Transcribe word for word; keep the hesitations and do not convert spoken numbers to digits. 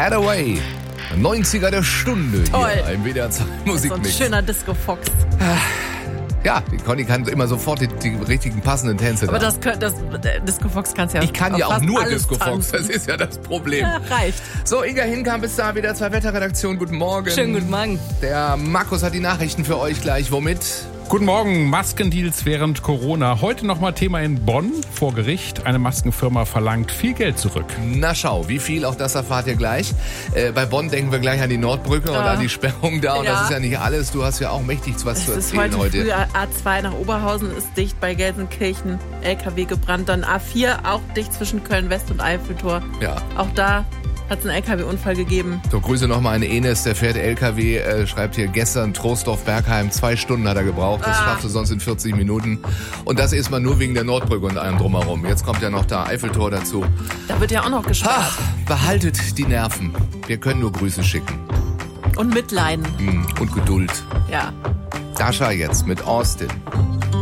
Hathaway. neunziger der Stunde Toll. hier im W D R zwei Musikmix. So ein schöner Disco-Fox. Ja, die Conny kann immer sofort die, die richtigen passenden Tänze. Aber da. das, das, das Disco-Fox kannst ja Ich kann ja auch fast nur alles Disco-Fox, tanzen. das ist ja das Problem. Ja, reicht. So, Inga Hinkamp ist da, W D R zwei Wetterredaktion. Guten Morgen. Schönen guten Morgen. Der Markus hat die Nachrichten für euch gleich. Womit? Guten Morgen, Maskendeals während Corona. Heute nochmal Thema in Bonn vor Gericht. Eine Maskenfirma verlangt viel Geld zurück. Na schau, wie viel, auch das erfahrt ihr gleich. Äh, bei Bonn denken wir gleich an die Nordbrücke Ja. und an die Sperrung da. Und Ja. das ist ja nicht alles. Du hast ja auch mächtig was Es zu ist erzählen heute, heute. früh A zwei nach Oberhausen ist dicht, bei Gelsenkirchen L K W gebrannt. Dann A vier auch dicht zwischen Köln-West und Eiffeltor. Ja. Auch da hat es einen L K W-Unfall gegeben. So, Grüße nochmal an Enes, der fährt L K W, äh, schreibt hier gestern Troisdorf-Bergheim, zwei Stunden hat er gebraucht, das Ah. schaffst du sonst in vierzig Minuten. Und das ist mal nur wegen der Nordbrücke und allem drumherum. Jetzt kommt ja noch da Eiffeltor dazu. Da wird ja auch noch gespart. Ach, behaltet die Nerven. Wir können nur Grüße schicken. Und mitleiden. Hm, Und Geduld. Ja. Dasha jetzt mit Austin.